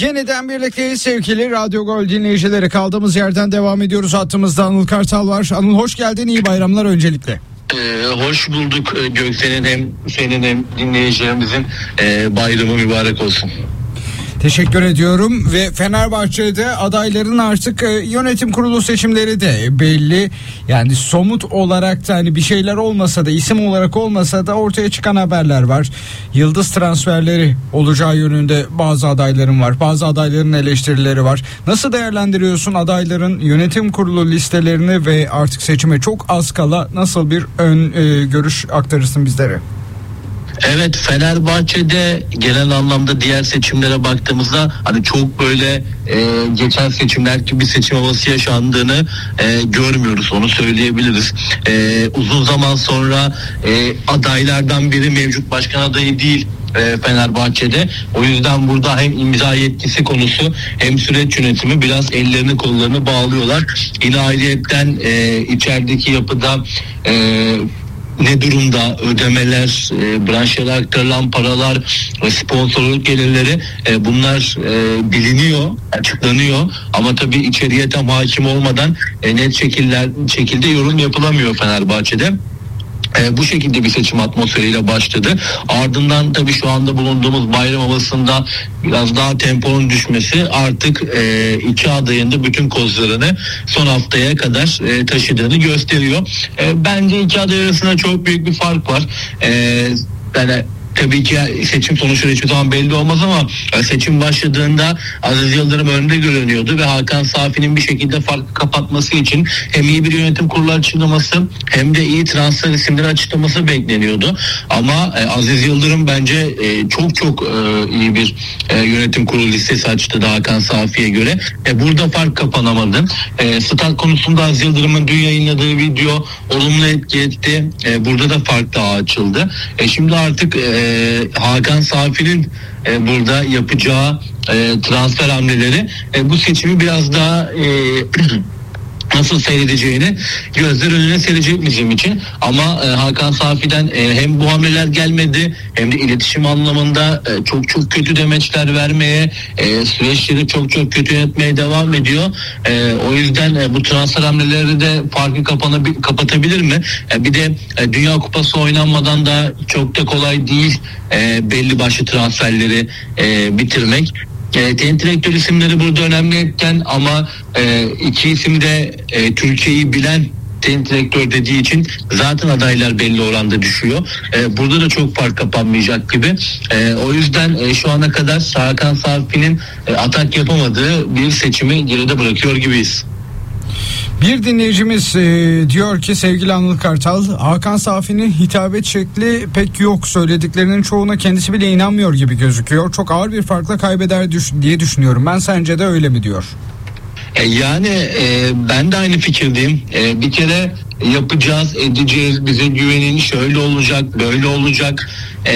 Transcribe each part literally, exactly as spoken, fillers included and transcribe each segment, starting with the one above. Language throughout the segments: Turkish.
Yeniden birlikteyiz sevgili Radyo Gol dinleyicileri. Kaldığımız yerden devam ediyoruz. Hattımızda Anıl Kartal var. Anıl hoş geldin, iyi bayramlar öncelikle. Ee, hoş bulduk Göksel'in, hem senin hem dinleyicilerimizin e, bayramı mübarek olsun. Teşekkür ediyorum ve Fenerbahçe'de adayların artık e, yönetim kurulu seçimleri de belli. Yani somut olarak da hani bir şeyler olmasa da, isim olarak olmasa da ortaya çıkan haberler var. Yıldız transferleri olacağı yönünde bazı adayların var. Bazı adayların eleştirileri var. Nasıl değerlendiriyorsun adayların yönetim kurulu listelerini ve artık seçime çok az kala nasıl bir ön e, görüş aktarırsın bizlere? Evet, Fenerbahçe'de genel anlamda diğer seçimlere baktığımızda hani çok böyle e, geçen seçimler gibi bir seçim havası yaşandığını e, görmüyoruz, onu söyleyebiliriz. E, uzun zaman sonra e, adaylardan biri mevcut başkan adayı değil e, Fenerbahçe'de. O yüzden burada hem imza yetkisi konusu hem süreç yönetimi biraz ellerini kollarını bağlıyorlar. Yine ayrıyetten e, içerideki yapıda e, ne durumda ödemeler, e, branşlara aktarılan paralar ve sponsorluk gelirleri, e, bunlar e, biliniyor, açıklanıyor ama tabii içeriye tam hakim olmadan e, net şekiller, şekilde yorum yapılamıyor Fenerbahçe'de. E, bu şekilde bir seçim atmosferiyle başladı. Ardından tabii şu anda bulunduğumuz bayram havasında biraz daha temponun düşmesi artık e, iki adayın da bütün kozlarını son haftaya kadar e, taşıdığını gösteriyor. E, bence iki aday arasında çok büyük bir fark var. E, yani tabii ki seçim sonuçları hiçbir zaman belli olmaz ama seçim başladığında Aziz Yıldırım önde görünüyordu ve Hakan Safi'nin bir şekilde farkı kapatması için hem iyi bir yönetim kurulu açıklaması hem de iyi transfer isimleri açıklaması bekleniyordu. Ama e, Aziz Yıldırım bence e, çok çok e, iyi bir e, yönetim kurulu listesi açtı da Hakan Safi'ye göre. E, burada fark kapanamadı. E, stat konusunda Aziz Yıldırım'ın dün yayınladığı video olumlu etki etti. E, burada da fark daha açıldı. E, şimdi artık e, Hakan Safi'nin e, burada yapacağı e, transfer hamleleri e, bu seçimi biraz daha e, nasıl seyredeceğini gözler önüne serecek bizim için. Ama e, Hakan Safi'den e, hem bu hamleler gelmedi hem de iletişim anlamında e, çok çok kötü demeçler vermeye, e, süreçleri çok çok kötü yönetmeye devam ediyor. E, o yüzden e, bu transfer hamleleri de farkı kapanabil- kapatabilir mi? E, bir de e, Dünya Kupası oynanmadan da çok da kolay değil e, belli başlı transferleri e, bitirmek. E, teknik direktör isimleri burada önemliyken ama e, iki isim de e, Türkiye'yi bilen teknik direktör dediği için zaten adaylar belli oranda düşüyor. E, burada da çok fark kapanmayacak gibi. E, o yüzden e, şu ana kadar Hakan Safi'nin e, atak yapamadığı bir seçimi geride bırakıyor gibiyiz. Bir dinleyicimiz e, diyor ki sevgili Anıl Kartal, Hakan Safi'nin hitabet şekli pek yok. Söylediklerinin çoğuna kendisi bile inanmıyor gibi gözüküyor. Çok ağır bir farkla kaybeder düş- diye düşünüyorum. Ben, sence de öyle mi diyor? E, yani e, ben de aynı fikirdeyim. E, bir kere yapacağız, edeceğiz, bize güvenin, şöyle olacak, böyle olacak e,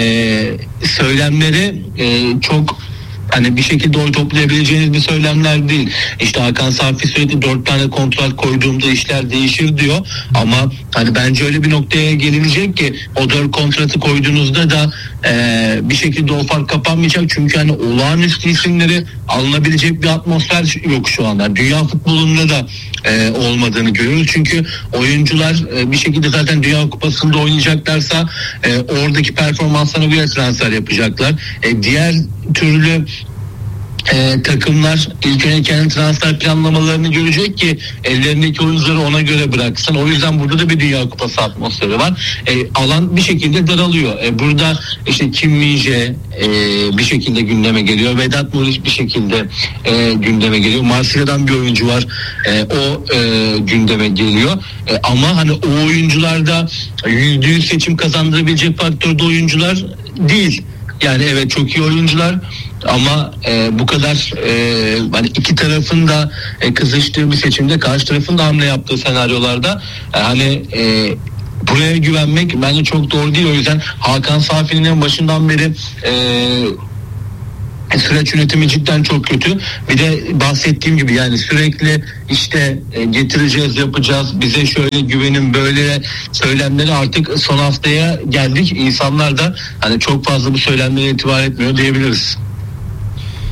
söylemleri e, çok hani bir şekilde oy toplayabileceğiniz bir söylemler değil. İşte Hakan Safi sürekli dört tane kontrat koyduğumda işler değişir diyor. Ama hani bence öyle bir noktaya gelinecek ki o dört kontratı koyduğunuzda da e, bir şekilde o fark kapanmayacak. Çünkü hani olağanüstü isimleri alınabilecek bir atmosfer yok şu anda. Dünya futbolunda da e, olmadığını görüyoruz. Çünkü oyuncular e, bir şekilde zaten Dünya Kupası'nda oynayacaklarsa e, oradaki performanslarına göre transfer yapacaklar. E, diğer türlü e, takımlar ilk önce kendi transfer planlamalarını görecek ki ellerindeki oyuncuları ona göre bıraksın. O yüzden burada da bir Dünya Kupası atmosferi var. E, alan bir şekilde daralıyor. E, burada işte Kim Min-jae e, bir şekilde gündeme geliyor. Vedat Muriç bir şekilde e, gündeme geliyor. Marsilya'dan bir oyuncu var. E, o e, gündeme geliyor. E, ama hani o oyuncularda yüzde yüz seçim kazandırabilecek faktörde oyuncular değil. Yani evet çok iyi oyuncular ama e, bu kadar e, hani iki tarafın da e, kızıştığı bir seçimde karşı tarafın da hamle yaptığı senaryolarda e, hani e, buraya güvenmek bence çok doğru değil. O yüzden Hakan Safi'nin en başından beri e, süreç yönetimi cidden çok kötü. Bir de bahsettiğim gibi yani sürekli işte e, getireceğiz, yapacağız, bize şöyle güvenin, böyle söylemleri artık son haftaya geldik. İnsanlar da hani çok fazla bu söylemlere itibar etmiyor diyebiliriz.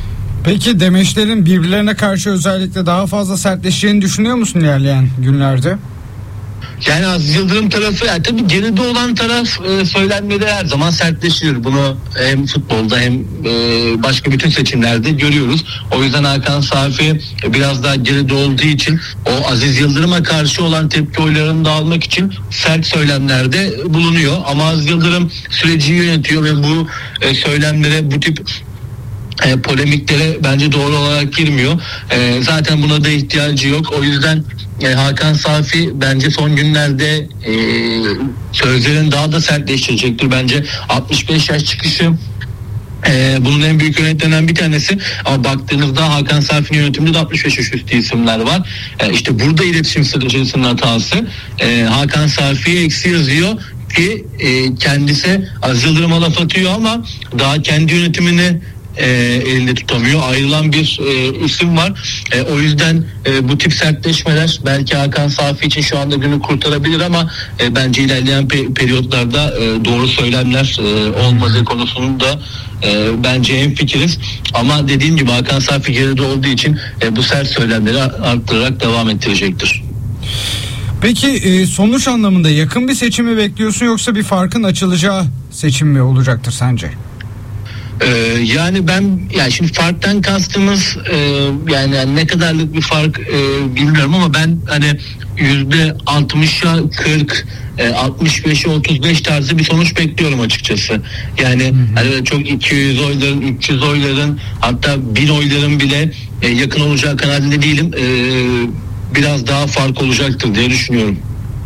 Peki demeçlerin birbirlerine karşı özellikle daha fazla sertleşeceğini düşünüyor musun ilerleyen günlerde? Yani Aziz Yıldırım tarafı, yani tabii geride olan taraf e, söylenmede her zaman sertleşiyor. Bunu hem futbolda hem e, başka bütün seçimlerde görüyoruz. O yüzden Hakan Safi e, biraz daha geride olduğu için o Aziz Yıldırım'a karşı olan tepki oylarını da almak için sert söylemlerde bulunuyor. Ama Aziz Yıldırım süreci yönetiyor ve bu e, söylemlere, bu tip E, polemiklere bence doğru olarak girmiyor. E, zaten buna da ihtiyacı yok. O yüzden e, Hakan Safi bence son günlerde e, sözlerin daha da sertleştirecektir. Bence altmış beş yaş çıkışı Ee, bunun en büyük yönetlerinden bir tanesi, ama baktığınızda Hakan Safi'nin yönetiminde de altmış beş yaş üstü isimler var. Ee, işte burada iletişim stratejisinin hatası. Ee, Hakan Safi'ye eksi yazıyor ki e, kendisi Aziz Yıldırım'a laf atıyor ama daha kendi yönetimini E, elinde tutamıyor. Ayrılan bir e, isim var. E, o yüzden e, bu tip sertleşmeler belki Hakan Safi için şu anda günü kurtarabilir ama e, bence ilerleyen pe- periyotlarda e, doğru söylemler e, olmadığı konusunda e, bence hemfikiriz. Ama dediğim gibi Hakan Safi geride olduğu için e, bu sert söylemleri arttırarak devam ettirecektir. Peki e, sonuç anlamında yakın bir seçim mi bekliyorsun, yoksa bir farkın açılacağı seçim mi olacaktır sence? Ee, yani ben, yani şimdi farktan kastımız e, yani, yani ne kadarlık bir fark e, bilmiyorum ama ben hani yüzde altmışa kırk, e, altmış beşe otuz beş tarzı bir sonuç bekliyorum açıkçası. Yani hani çok iki yüz oyların, üç yüz oyların, hatta bin oyların bile e, yakın olacağı kanaatinde değilim. E, biraz daha fark olacaktır diye düşünüyorum.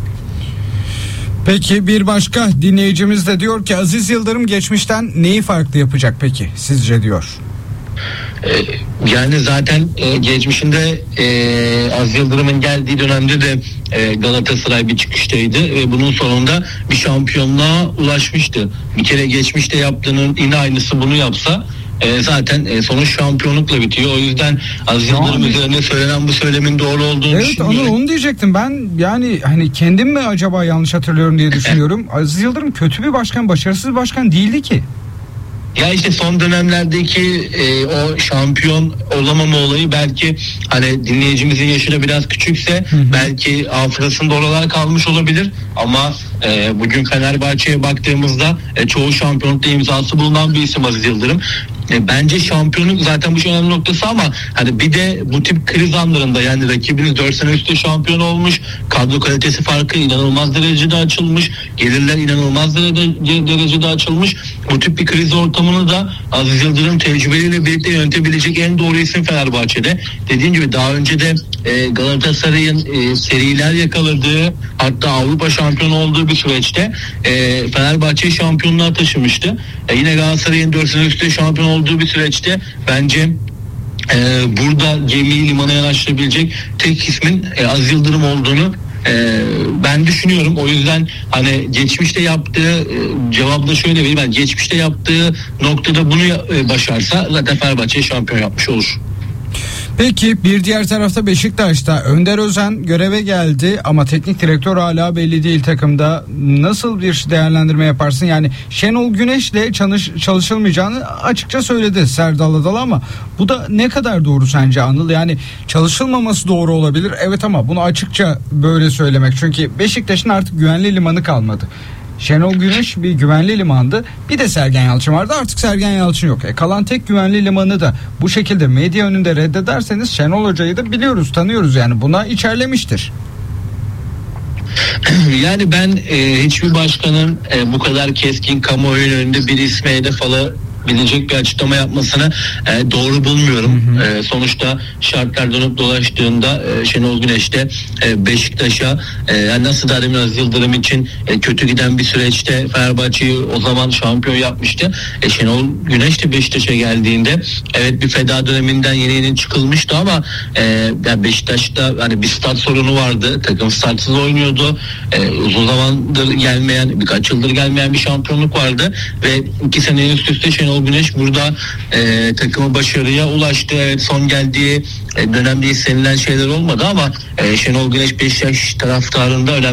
Peki bir başka dinleyicimiz de diyor ki Aziz Yıldırım geçmişten neyi farklı yapacak peki sizce diyor. Ee, yani zaten e, geçmişinde e, Aziz Yıldırım'ın geldiği dönemde de e, Galatasaray bir çıkıştaydı ve bunun sonunda bir şampiyonluğa ulaşmıştı. Bir kere geçmişte yaptığının yine aynısı bunu yapsa e, zaten e, sonuç şampiyonlukla bitiyor. O yüzden Aziz Yani, Yıldırım üzerine söylenen bu söylemin doğru olduğunu evet, düşünüyorum. Evet onu diyecektim ben, yani hani kendim mi acaba yanlış hatırlıyorum diye düşünüyorum. Aziz Yıldırım kötü bir başkan, başarısız bir başkan değildi ki. Ya işte son dönemlerdeki e, o şampiyon olamama olayı belki hani dinleyicimizin yaşına biraz küçükse hı hı. belki hafızasında oralar kalmış olabilir ama e, bugün Fenerbahçe'ye baktığımızda e, çoğu şampiyonlukta imzası bulunan bir isim Aziz Yıldırım. E, bence şampiyonluk zaten bu önemli noktası ama hani bir de bu tip kriz anlarında, yani rakibiniz dört sene üstte şampiyon olmuş, kadro kalitesi farkı inanılmaz derecede açılmış, gelirler inanılmaz derece, derecede açılmış. Bu tip bir kriz ortamını da Aziz Yıldırım tecrübeliyle birlikte yönetebilecek en doğru isim Fenerbahçe'de. Dediğim gibi daha önce de e, Galatasaray'ın e, seriler yakaladığı, hatta Avrupa şampiyonu olduğu bir süreçte e, Fenerbahçe'yi şampiyonluğa taşımıştı. E, yine Galatasaray'ın dört sene üstte şampiyon olduğu bir süreçte bence e, burada gemiyi limana yanaştırabilecek tek ismin e, Aziz Yıldırım olduğunu e, ben düşünüyorum. O yüzden hani geçmişte yaptığı e, cevabı da şöyle vereyim. Yani geçmişte yaptığı noktada bunu e, başarsa zaten Fenerbahçe'yi şampiyon yapmış olur. Peki bir diğer tarafta Beşiktaş'ta Önder Özen göreve geldi ama teknik direktör hala belli değil takımda. Nasıl bir değerlendirme yaparsın? Yani Şenol Güneş'le çalış, çalışılmayacağını açıkça söyledi Serdal Adalı ama bu da ne kadar doğru sence Anıl? Yani çalışılmaması doğru olabilir evet ama bunu açıkça böyle söylemek, çünkü Beşiktaş'ın artık güvenli limanı kalmadı. Şenol Güneş bir güvenli limandı. Bir de Sergen Yalçın vardı. Artık Sergen Yalçın yok. E kalan tek güvenli limanı da bu şekilde medya önünde reddederseniz Şenol Hoca'yı da biliyoruz, tanıyoruz, yani buna içerlemiştir. Yani ben e, hiçbir başkanın e, bu kadar keskin kamuoyunun önünde bir isme hedef alabilecek bir açıklama yapmasını e, doğru bulmuyorum. Hı hı. E, sonuçta şartlar dönüp dolaştığında e, Şenol Güneş de e, Beşiktaş'a e, nasıl da demin Aziz Yıldırım için e, kötü giden bir süreçte Fenerbahçe'yi o zaman şampiyon yapmıştı. E, Şenol Güneş de Beşiktaş'a geldiğinde evet bir feda döneminden yeni yeni çıkılmıştı ama e, yani Beşiktaş'ta hani bir stat sorunu vardı. Takım statsız oynuyordu. E, uzun zamandır gelmeyen, birkaç yıldır gelmeyen bir şampiyonluk vardı ve iki sene üst üste Şenol Güneş burada e, takımı başarıya ulaştı. Evet, son geldiği e, dönemde istenilen şeyler olmadı ama e, Şenol Güneş Beşiktaş taraftarında önemli